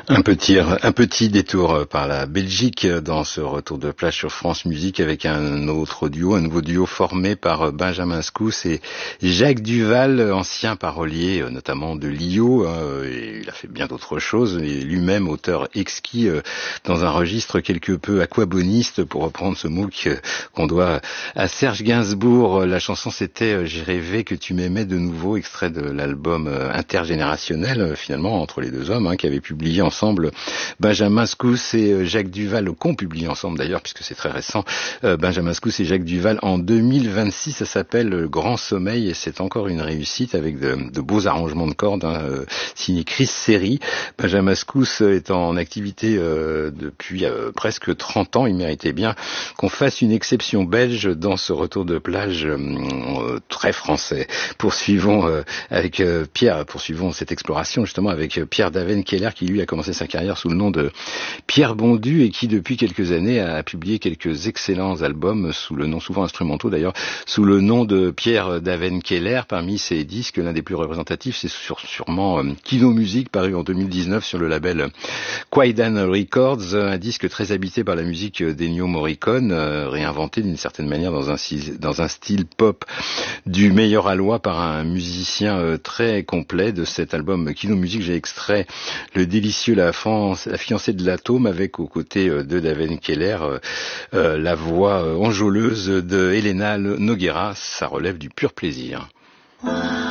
Un petit détour par la Belgique dans ce retour de plage sur France Musique avec un autre duo, un nouveau duo formé par Benjamin Scous et Jacques Duval, ancien parolier notamment de Lio, et il a fait bien d'autres choses, et lui-même auteur exquis dans un registre quelque peu aquaboniste, pour reprendre ce mot qu'on doit à Serge Gainsbourg. La chanson c'était J'ai rêvé que tu m'aimais de nouveau, extrait de l'album intergénérationnel finalement entre les deux hommes, qui avaient publié ensemble Benjamin Scous et Jacques Duval, qu'ont publié ensemble d'ailleurs puisque c'est très récent, Benjamin Scous et Jacques Duval en 2026. Ça s'appelle Grand Sommeil et c'est encore une réussite avec de beaux arrangements de cordes, signé Chris Seri. Benjamin Scous est en activité depuis presque 30 ans. Il méritait bien qu'on fasse une exception belge dans ce retour de plage très français. Poursuivons cette exploration justement avec Pierre Daven-Keller qui lui a commencé sa carrière sous le nom de Pierre Bondu et qui depuis quelques années a publié quelques excellents albums sous le nom, souvent instrumentaux d'ailleurs, sous le nom de Pierre Daven-Keller. Parmi ses disques, l'un des plus représentatifs, c'est sûrement Kino Music, paru en 2019 sur le label Quaidan Records, un disque très habité par la musique d'Ennio Morricone, réinventé d'une certaine manière dans un style pop du meilleur aloi par un musicien très complet. De cet album Kino Music, j'ai extrait le délicieux La fiancée de l'atome avec aux côtés de Daven-Keller la voix enjôleuse de Elena Nogueira. Ça relève du pur plaisir.